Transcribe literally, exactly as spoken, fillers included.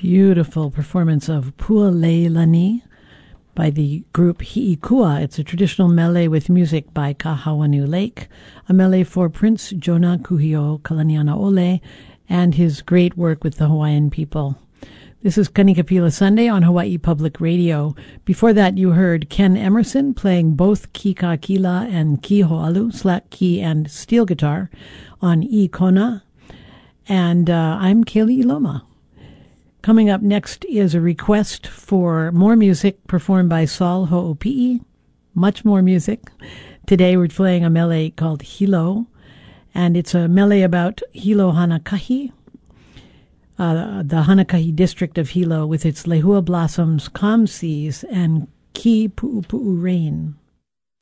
Beautiful performance of Pu'aleilani by the group Hi'ikua. It's a traditional mele with music by Kahawanu Lake, a mele for Prince Jonah Kuhio Kalanianaole and his great work with the Hawaiian people. This is Kanikapila Sunday on Hawaii Public Radio. Before that, you heard Ken Emerson playing both ki kakila and ki ho'alu, slack key and steel guitar, on E Kona. And uh, I'm Kaylee Iloma. Coming up next is a request for more music performed by Saul Ho'opi'i. Much more music. Today we're playing a mele called Hilo, and it's a mele about Hilo Hanakahi, uh, the Hanakahi district of Hilo with its lehua blossoms, calm seas, and ki pu'upu'u rain.